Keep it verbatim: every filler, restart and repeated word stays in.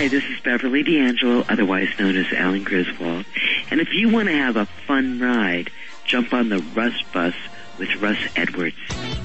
Hi, this is Beverly D'Angelo, otherwise known as Alan Griswold. And if you want to have a fun ride, jump on the Russ Bus with Russ Edwards.